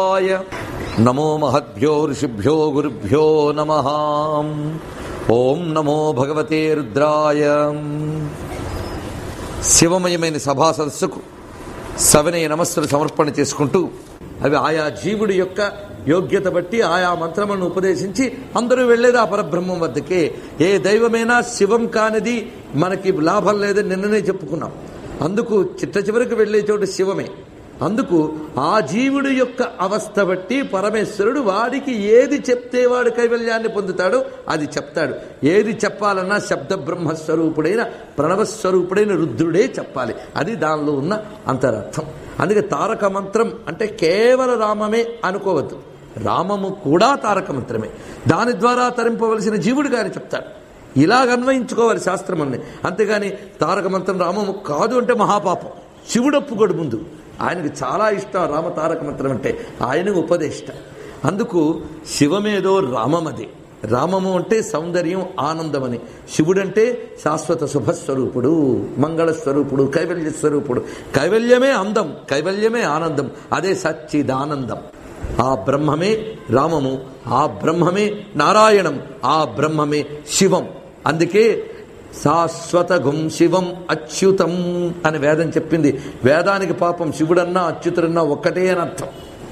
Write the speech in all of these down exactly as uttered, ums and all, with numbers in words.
నమో మహద్భ్యో ఋషిభ్యో గురుభ్యో నమః. ఓం నమో భగవతే రుద్రాయ. శివమయమైన సభా సదస్సుకు సవినయ నమస్సులు సమర్పణ చేసుకుంటూ అవి ఆయా జీవుడి యొక్క యోగ్యత బట్టి ఆయా మంత్రములను ఉపదేశించి అందరూ వెళ్లేది ఆ పరబ్రహ్మం వద్దకే. ఏ దైవమైనా శివం కానిది మనకి లాభం లేదని నిన్ననే చెప్పుకున్నాం. అందుకు చిట్ట చివరికి వెళ్లే చోటు శివమే. అందుకు ఆ జీవుడి యొక్క అవస్థ బట్టి పరమేశ్వరుడు వాడికి ఏది చెప్తే వాడు కైవల్యాన్ని పొందుతాడో అది చెప్తాడు. ఏది చెప్పాలన్నా శబ్ద బ్రహ్మస్వరూపుడైన ప్రణవస్వరూపుడైన రుద్రుడే చెప్పాలి. అది దానిలో ఉన్న అంతరర్థం. అందుకే తారక మంత్రం అంటే కేవల రామమే అనుకోవద్దు. రామము కూడా తారక మంత్రమే. దాని ద్వారా తరింపవలసిన జీవుడు గాని చెప్తాడు. ఇలాగ అన్వయించుకోవాలి శాస్త్రం అన్ని. అంతేగాని తారక మంత్రం రామము కాదు అంటే మహాపాపం. శివుడు ఒప్పుకోడు. ముందు ఆయనకు చాలా ఇష్టం రామ తారక మంత్రం అంటే, ఆయనకు ఉపదేష్ట. అందుకు శివమేదో రామమది. రామము అంటే సౌందర్యం, ఆనందమని. శివుడంటే శాశ్వత శుభస్వరూపుడు, మంగళస్వరూపుడు, కైవల్య స్వరూపుడు. కైవల్యమే అందం, కైవల్యమే ఆనందం. అదే సచ్చిదానందం. ఆ బ్రహ్మమే రామము, ఆ బ్రహ్మమే నారాయణం, ఆ బ్రహ్మమే శివం. అందుకే శాశ్వతగుం శివం అచ్యుతం అని వేదం చెప్పింది. వేదానికి పాపం శివుడన్నా అచ్యుతుడన్నా ఒక్కటే అని అర్థం.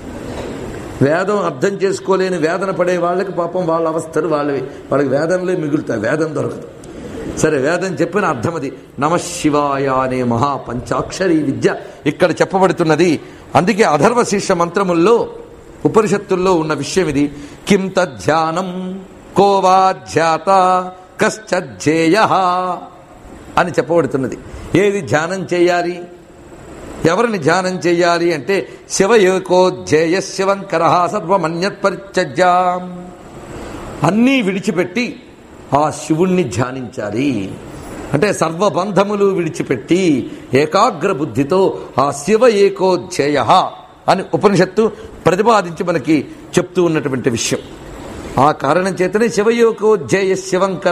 వేదం అర్థం చేసుకోలేని వేదన పడే వాళ్ళకి పాపం వాళ్ళ అవస్థలు వాళ్ళవి. వాళ్ళకి వేదంలో మిగులుతాయి, వేదం దొరకదు. సరే, వేదం చెప్పిన అర్థం అది. నమశివాయ అనే మహా పంచాక్షరీ విద్య ఇక్కడ చెప్పబడుతున్నది. అందుకే అథర్వ శీర్ష మంత్రముల్లో ఉపనిషత్తుల్లో ఉన్న విషయం ఇది. కిం తధ్యానం కోవాధ్యాత కశ్చేయ అని చెప్పబడుతున్నది. ఏది ధ్యానం చేయాలి, ఎవరిని ధ్యానం చేయాలి అంటే శివ ఏకోధ్యేయ శివంకర సర్వమన్యత్ పరిత్యజ్య. అన్నీ విడిచిపెట్టి ఆ శివుణ్ణి ధ్యానించాలి. అంటే సర్వబంధములు విడిచిపెట్టి ఏకాగ్ర బుద్ధితో ఆ శివ ఏకోధ్యేయ అని ఉపనిషత్తు ప్రతిపాదించి మనకి చెప్తూ ఉన్నటువంటి విషయం. ఆ కారణం చేతనే శివయోకోధ్యేయ శివంకర.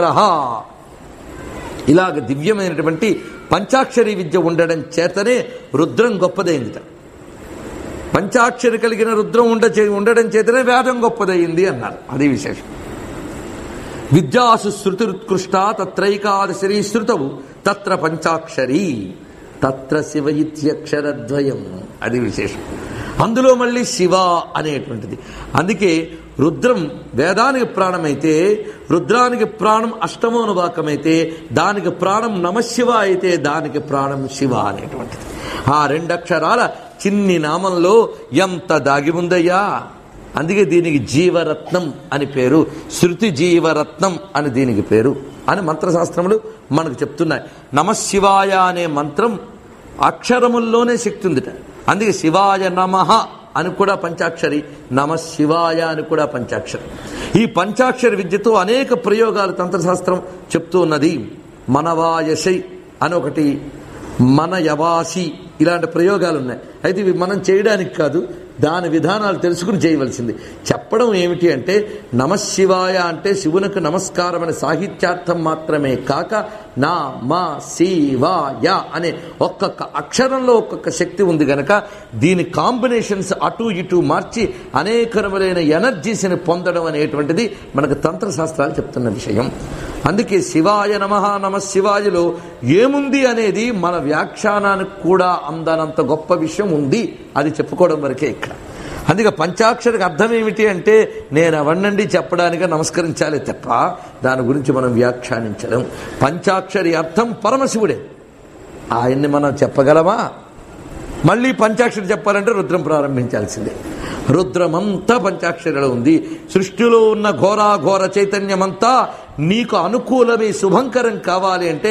ఇలాగ దివ్యమైనటువంటి పంచాక్షరి విద్య ఉండడం చేతనే రుద్రం గొప్పదైంది. పంచాక్షరి కలిగిన రుద్రం ఉండ ఉండడం చేతనే వేదం గొప్పదయింది అన్నారు. అది విశేషం. విద్యాసు శృతిరుత్కృష్ట తత్రైకాదశరీ శృతవు తత్ర పంచాక్షరీ తత్ర శివ ఇత్యక్షరద్వయం. అది విశేషం. అందులో మళ్ళీ శివ అనేటువంటిది. అందుకే రుద్రం వేదానికి ప్రాణమైతే, రుద్రానికి ప్రాణం అష్టమోనువాకమైతే, దానికి ప్రాణం నమశివ అయితే దానికి ప్రాణం శివ అనేటువంటిది. ఆ రెండక్షరాల చిన్ని నామంలో ఎంత దాగి ఉందయ్యా. అందుకే దీనికి జీవరత్నం అని పేరు. శృతి జీవరత్నం అని దీనికి పేరు అని మంత్రశాస్త్రములు మనకు చెప్తున్నాయి. నమశివాయ అనే మంత్రం అక్షరముల్లోనే శక్తి ఉందిట. అందుకే శివాయ నమః అని కూడా పంచాక్షరి, నమ శివాయ అని కూడా పంచాక్షరి. ఈ పంచాక్షరి విద్యతో అనేక ప్రయోగాలు తంత్రశాస్త్రం చెప్తూ ఉన్నది. మనవాయశై అని ఒకటి, మన యవాసి, ఇలాంటి ప్రయోగాలు ఉన్నాయి. అయితే ఇవి మనం చేయడానికి కాదు, దాని విధానాలు తెలుసుకుని చేయవలసింది. చెప్పడం ఏమిటి అంటే నమశివాయ అంటే శివునికి నమస్కారం అనే సాహిత్యార్థం మాత్రమే కాక నా మా శివాయ అనే ఒక్కొక్క అక్షరంలో ఒక్కొక్క శక్తి ఉంది గనక దీని కాంబినేషన్స్ అటు ఇటు మార్చి అనేక రకమైన ఎనర్జీస్ని పొందడం అనేటువంటిది మనకు తంత్రశాస్త్రాలు చెప్తున్న విషయం. అందుకే శివాయ నమః నమ శివాయలో ఏముంది అనేది మన వ్యాఖ్యానానికి కూడా అందనంత గొప్ప విషయం ఉంది. అది చెప్పుకోవడం వరకే ఇక్కడ. అందుకే పంచాక్షరికి అర్థం ఏమిటి అంటే నేను అవన్నండి చెప్పడానికి నమస్కరించాలి తప్ప దాని గురించి మనం వ్యాఖ్యానించడం. పంచాక్షరి అర్థం పరమశివుడే. ఆయన్ని మనం చెప్పగలమా? మళ్ళీ పంచాక్షరి చెప్పాలంటే రుద్రం ప్రారంభించాల్సిందే. రుద్రమంతా పంచాక్షరిలో ఉంది. సృష్టిలో ఉన్న ఘోరాఘోర చైతన్యమంతా నీకు అనుకూలమే శుభంకరం కావాలి అంటే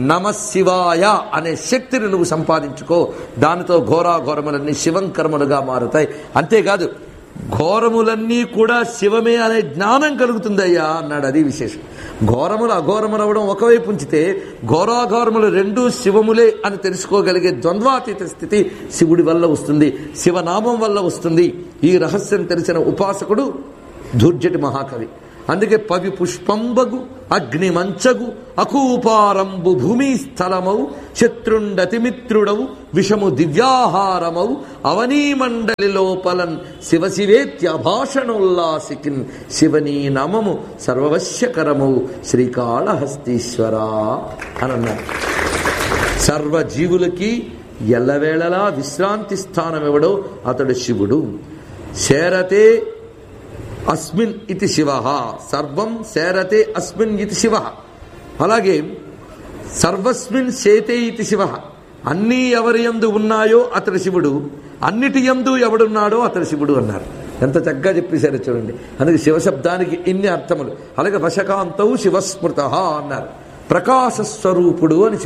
నమశివాయ అనే శక్తిని నువ్వు సంపాదించుకో. దానితో ఘోరాఘోరములన్నీ శివంకరములుగా మారుతాయి. అంతేకాదు ఘోరములన్నీ కూడా శివమే అనే జ్ఞానం కలుగుతుందయ్యా అన్నాడు. అది విశేషం. ఘోరములు అఘోరములు అవడం ఒకవైపు ఉంచితే ఘోరాఘోరములు రెండూ శివములే అని తెలుసుకోగలిగే ద్వంద్వాతీత స్థితి శివుడి వల్ల వస్తుంది, శివనామం వల్ల వస్తుంది. ఈ రహస్యం తెలిసిన ఉపాసకుడు ధూర్జటి మహాకవి. అందుకే పవి పుష్పంబగు అగ్ని మంచగు అకూపారంబు భూమి స్థలమౌ శత్రుండతిమిత్రుడవు విషము దివ్యాహారమౌ అవనీ మండలి లోపలన్ శివశివేత్యభాషణోల్లాసికిన్ శివనీ నమము సర్వవశ్యకరమౌ శ్రీకాళహస్తీశ్వరా అని అన్నారు. సర్వజీవులకి ఎల్లవేళలా విశ్రాంతి స్థానం ఎవడో అతడు శివుడు. శేరతే అస్మిన్ ఇది శివ, సర్వం శేరతే అస్మిన్ ఇది శివ. అలాగే సర్వస్మిన్ శేతే ఇది శివ, అన్నీ ఎవరి యందు ఉన్నాయో అతడు శివుడు, అన్నిటి యందు ఎవడున్నాడో అతడు శివుడు అన్నారు. ఎంత చక్కగా చెప్పేశారో చూడండి. అందుకే శివశబ్దానికి ఇన్ని అర్థములు. అలాగే వశకాంతౌ శివస్మృత అన్నారు. ప్రకాశస్వరూపుడు అని